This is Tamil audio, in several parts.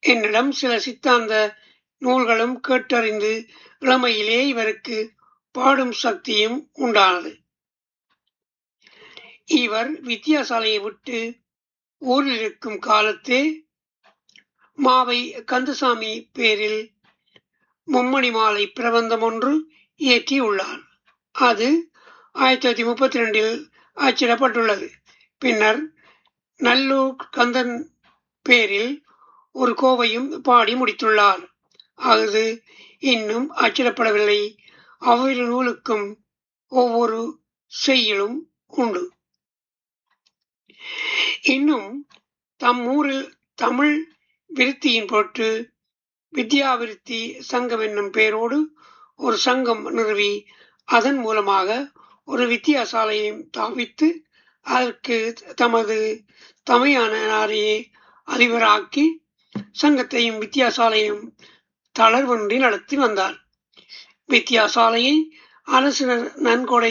என்னிடம் சில சித்தாந்த நூல்களும் கேட்டறிந்து இளமையிலே இவருக்கு பாடும் சக்தியும் உண்டானது. இவர் வித்தியாசாலையை விட்டு ஊரில் இருக்கும் காலத்தே மாவை கந்தசாமி பேரில் மும்மணி மாலை பிரபந்தம் ஒன்று இயற்றியுள்ளார். அது 1932 அச்சிடப்பட்டுள்ளது. பின்னர் நல்லூர் கந்தன் பேரில் ஒரு கோவையும் பாடி முடித்துள்ளார். அது இன்னும் அச்சிடப்படவில்லை. அவ்விரு நூலுக்கும் ஒவ்வொரு செய்யுளும் உண்டு. இன்னும் தம் ஊரில் தமிழ் விருத்தியின் பொருட்டு வித்யாவிருத்தி சங்கம் என்னும் பெயரோடு ஒரு சங்கம் நிறுவி அதன் மூலமாக ஒரு வித்தியாசாலையையும் தாவித்து அதற்கு தமது தமையனாரையே அதிபராக்கி சங்கத்தையும் வித்தியாசாலையும் தளர்வின்றி நடத்தி வந்தார். வித்தியாசாலையை அரசினர் நன்கொடை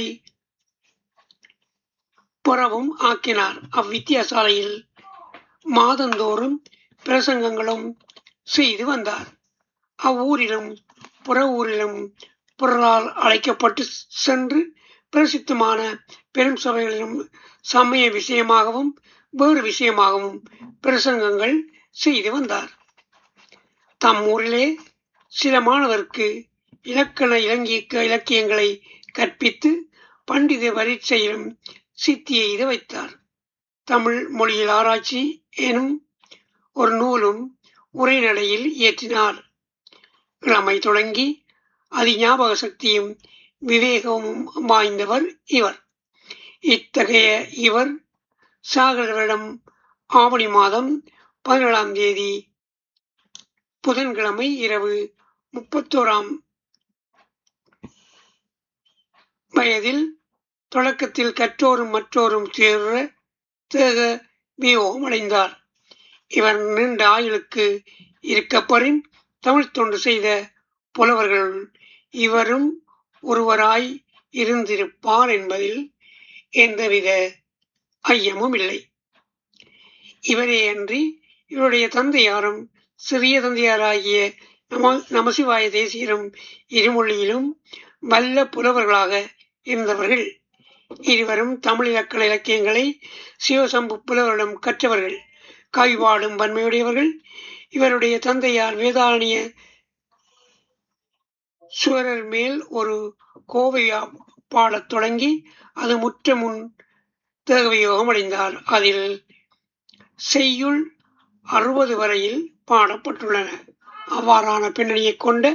புறவும் ஆக்கினார். அவ்வித்தியாசாலையில் மாதந்தோறும் பிரசங்கங்களும் செய்து வந்தார். அவ்வூரிலும் புற ஊரிலும் பிறரால் அழைக்கப்பட்டு சென்று பிரசித்தமான பெரும் சபைகளிலும் சமய விஷயமாகவும் வேறு விஷயமாகவும் பிரசங்கங்கள் செய்து வந்தார். தம் ஊரிலே சில மாணவருக்கு இலக்கண இலக்கியங்களை கற்பித்து பண்டித பரீட்சையிலும் சித்தி எய்து வைத்தார். தமிழ் மொழியில் ஆராய்ச்சி எனும் ஒரு நூலும் உரைநடையில் இயற்றினார். இளமை தொடங்கி அதிஞாபக சக்தியும் விவேகமும் வாய்ந்தவர் இவர். இத்தகைய இவர் சாகர வருடம் ஆவணி மாதம் 17ஆம் தேதி புதன்கிழமை இரவு 31ஆம் வயதில் தொடக்கத்தில் கற்றோரும் மற்றோரும் சேர தேக வியோகம் அடைந்தார். இவர் நீண்ட ஆயுளுக்கு இருக்கப்பெறின் தமிழ் தொண்டு செய்த புலவர்களுள் இவரும் ஒருவராய் இருந்திருப்பார் என்பதில் எந்தவித ஐயமும் இல்லை. இவரே அன்றி இவருடைய தந்தையாரும் சிறிய தந்தையாராகிய நமசிவாய தேசியரும் இருமொழியிலும் வல்ல புலவர்களாக இருந்தவர்கள். இருவரும் தமிழ் இலக்கண இலக்கியங்களை சிவசம்பு புலவரிடம் கற்றவர்கள். கவிபாடும் வன்மையுடையவர்கள். இவருடைய தந்தையார் வேதாரண்ய சுவரர் மேல் ஒரு கோவை பாடத் தொடங்கி அது முற்ற முன் தேகவியோகம் அடைந்தார். அதில் செய்யுள் 60 வரையில் பாடப்பட்டுள்ளன. அவ்வாறான பின்னணியை கொண்ட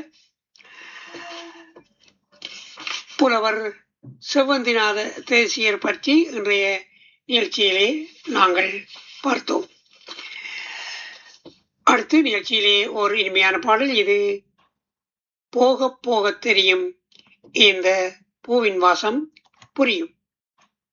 புலவர் செவ்வந்திநாத தேசியர் பற்றி இன்றைய நிகழ்ச்சியிலே நாங்கள் பார்த்தோம். அடுத்த நிகழ்ச்சியிலே ஒரு இனிமையான பாடல். இது போக போக தெரியும் இந்த பூவின் வாசம் புரியும்.